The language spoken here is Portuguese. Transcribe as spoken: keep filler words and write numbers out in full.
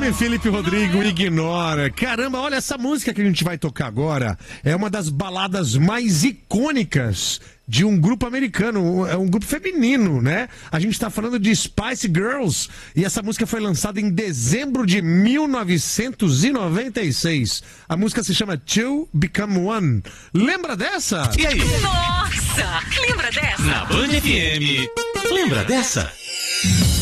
nome Felipe Rodrigo, Ignora. Caramba, olha, essa música que a gente vai tocar agora é uma das baladas mais icônicas de um grupo americano, é um grupo feminino, né? A gente tá falando de Spice Girls e essa música foi lançada em dezembro de mil novecentos e noventa e seis. A música se chama Two Become One. Lembra dessa? E aí? Nossa, lembra dessa? Na Band F M, lembra dessa?